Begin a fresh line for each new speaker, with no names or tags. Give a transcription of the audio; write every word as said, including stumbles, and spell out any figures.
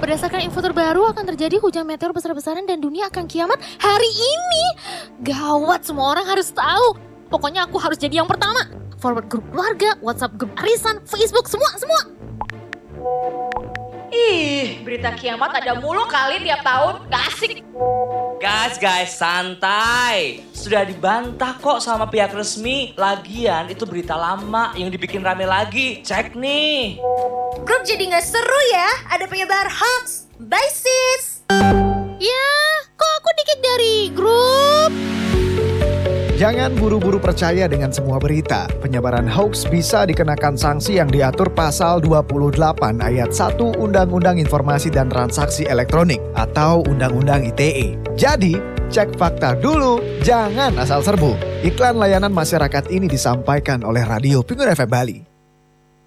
berdasarkan info terbaru akan terjadi hujan meteor besar-besaran dan dunia akan kiamat hari ini. Gawat, semua orang harus tahu. Pokoknya aku harus jadi yang pertama. Forward grup keluarga, WhatsApp grup arisan, Facebook, semua, semua.
Ih, berita kiamat ada mulu kali tiap tahun, gak asik.
Guys, guys, santai. Sudah dibantah kok sama pihak resmi. Lagian itu berita lama yang dibikin rame lagi. Cek nih.
Grup jadi gak seru ya, ada penyebar hoax. Bye sis.
Ya, kok aku dikit dari grup?
Jangan buru-buru percaya dengan semua berita. Penyebaran hoax bisa dikenakan sanksi yang diatur pasal dua puluh delapan ayat satu Undang-Undang Informasi dan Transaksi Elektronik atau Undang-Undang I T E. Jadi, cek fakta dulu, jangan asal serbu. Iklan layanan masyarakat ini disampaikan oleh Radio Pingur F M Bali.